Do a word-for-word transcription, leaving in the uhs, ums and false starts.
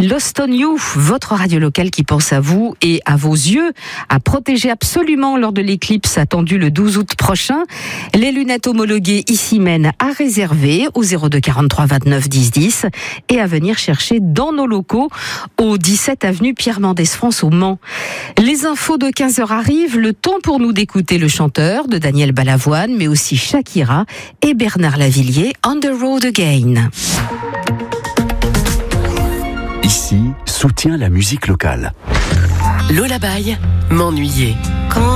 Lost on You, votre radio locale qui pense à vous et à vos yeux, à protéger absolument lors de l'éclipse attendue le douze août prochain. Les lunettes homologuées ici mènent à réserver au zéro deux quarante-trois vingt-neuf dix dix et à venir chercher dans nos locaux au dix-sept avenue Pierre Mendès France au Mans. Les infos de quinze heures arrivent, le temps pour nous d'écouter le chanteur de Daniel Balavoine, mais aussi Shakira et Bernard Lavilliers, On the Road Again. Ici, soutient la musique locale. Lola Baye, m'ennuyer. Quand